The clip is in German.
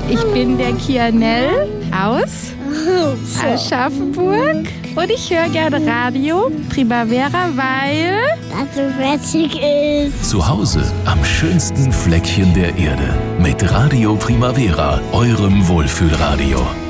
Ich bin der Kianel aus Aschaffenburg und ich höre gerne Radio Primavera, weil das so fertig ist. Zu Hause am schönsten Fleckchen der Erde mit Radio Primavera, eurem Wohlfühlradio.